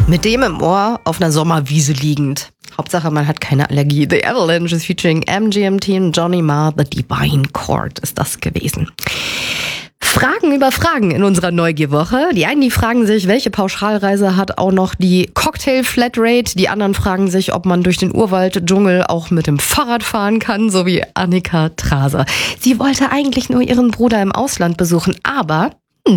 Mit dem im Ohr auf einer Sommerwiese liegend. Hauptsache, man hat keine Allergie. The Avalanches featuring MGMT und Johnny Marr, The Divine Chord ist das gewesen. Fragen über Fragen in unserer Neugierwoche. Die einen, die fragen sich, welche Pauschalreise hat auch noch die Cocktail-Flatrate? Die anderen fragen sich, ob man durch den Urwald-Dschungel auch mit dem Fahrrad fahren kann, so wie Annika Traser. Sie wollte eigentlich nur ihren Bruder im Ausland besuchen, aber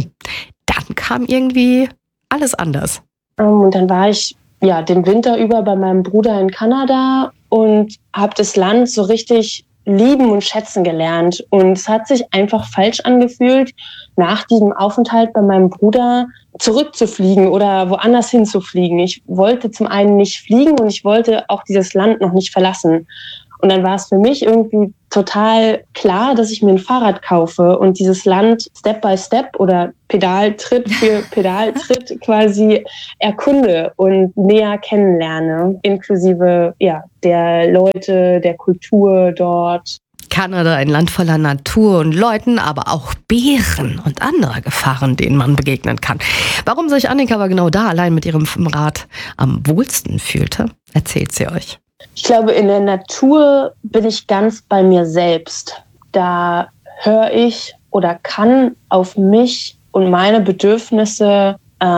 dann kam irgendwie alles anders. Und dann war ich den Winter über bei meinem Bruder in Kanada und habe das Land so richtig lieben und schätzen gelernt. Und es hat sich einfach falsch angefühlt, nach diesem Aufenthalt bei meinem Bruder zurückzufliegen oder woanders hinzufliegen. Ich wollte zum einen nicht fliegen und ich wollte auch dieses Land noch nicht verlassen. Und dann war es für mich irgendwie total klar, dass ich mir ein Fahrrad kaufe und dieses Land Step by Step oder Pedaltritt für Pedaltritt quasi erkunde und näher kennenlerne, inklusive der Leute, der Kultur dort. Kanada, ein Land voller Natur und Leuten, aber auch Bären und andere Gefahren, denen man begegnen kann. Warum sich Annika aber genau da allein mit ihrem Rad am wohlsten fühlte, erzählt sie euch. Ich glaube, in der Natur bin ich ganz bei mir selbst. Da höre ich oder kann auf mich und meine Bedürfnisse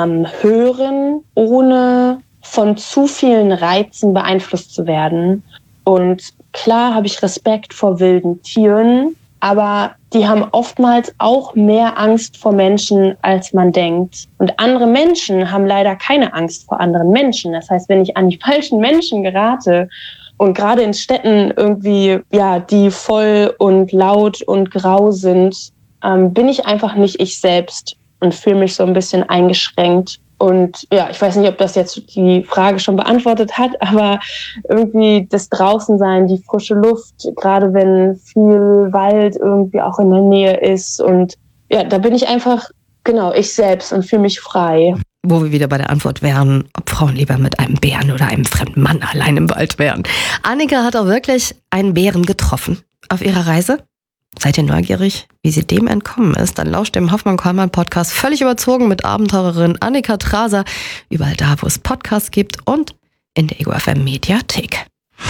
hören, ohne von zu vielen Reizen beeinflusst zu werden. Und klar habe ich Respekt vor wilden Tieren, aber die haben oftmals auch mehr Angst vor Menschen, als man denkt. Und andere Menschen haben leider keine Angst vor anderen Menschen. Das heißt, wenn ich an die falschen Menschen gerate und gerade in Städten irgendwie, die voll und laut und grau sind, bin ich einfach nicht ich selbst und fühle mich so ein bisschen eingeschränkt. Und ich weiß nicht, ob das jetzt die Frage schon beantwortet hat, aber irgendwie das Draußensein, die frische Luft, gerade wenn viel Wald irgendwie auch in der Nähe ist. Und da bin ich einfach, ich selbst und fühle mich frei. Wo wir wieder bei der Antwort wären, ob Frauen lieber mit einem Bären oder einem fremden Mann allein im Wald wären. Annika hat auch wirklich einen Bären getroffen auf ihrer Reise. Seid ihr neugierig, wie sie dem entkommen ist? Dann lauscht dem Hoffmann-Kollmann-Podcast völlig überzogen mit Abenteurerin Annika Traser. Überall da, wo es Podcasts gibt und in der Ego FM Mediathek.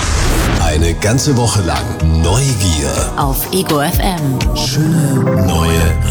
Eine ganze Woche lang Neugier auf Ego FM. Schöne neue